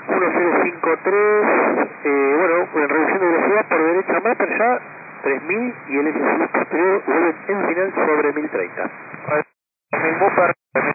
1053, bueno, con reducción de velocidad por derecha Master ya 3000 y el SSI posterior vuelve en final sobre 1030. 1000 Booper, 1000